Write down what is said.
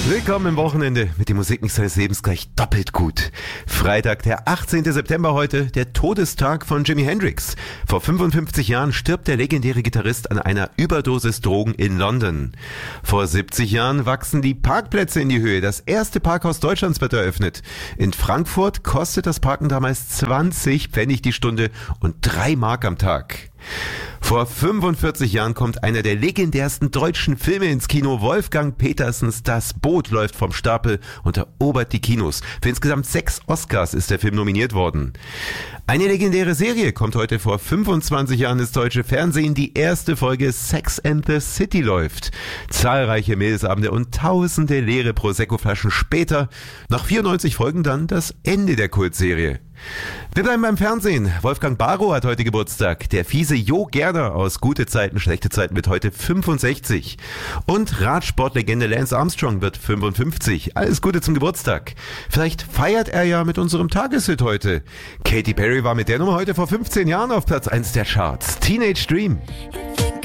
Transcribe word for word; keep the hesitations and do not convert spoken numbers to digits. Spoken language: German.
Willkommen im Wochenende mit dem Musikmix seines Lebens gleich doppelt gut. Freitag, der achtzehnten September heute, der Todestag von Jimi Hendrix. Vor fünfundfünfzig Jahren stirbt der legendäre Gitarrist an einer Überdosis Drogen in London. Vor siebzig Jahren wachsen die Parkplätze in die Höhe. Das erste Parkhaus Deutschlands wird eröffnet. In Frankfurt kostet das Parken damals zwanzig Pfennig die Stunde und drei Mark am Tag. Vor fünfundvierzig Jahren kommt einer der legendärsten deutschen Filme ins Kino. Wolfgang Petersens Das Boot läuft vom Stapel und erobert die Kinos. Für insgesamt sechs Oscars ist der Film nominiert worden. Eine legendäre Serie kommt heute. Vor fünfundzwanzig Jahren ins deutsche Fernsehen. Die erste Folge Sex and the City läuft. Zahlreiche Mädelsabende und tausende leere Prosecco-Flaschen später. Nach vierundneunzig Folgen dann das Ende der Kultserie. Wir bleiben beim Fernsehen. Wolfgang Barrow hat heute Geburtstag. Der fiese Jo Gerner aus Gute Zeiten, Schlechte Zeiten wird heute fünfundsechzig. Und Radsportlegende Lance Armstrong wird fünfundfünfzig. Alles Gute zum Geburtstag. Vielleicht feiert er ja mit unserem Tageshit heute. Katy Perry war mit der Nummer heute vor fünfzehn Jahren auf Platz eins der Charts. Teenage Dream.